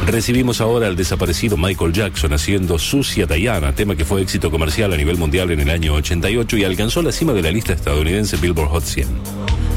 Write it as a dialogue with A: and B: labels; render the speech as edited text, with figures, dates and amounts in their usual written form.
A: Recibimos ahora al desaparecido Michael Jackson haciendo Sucia Diana, tema que fue éxito comercial a nivel mundial en el año 88 y alcanzó la cima de la lista estadounidense Billboard Hot 100.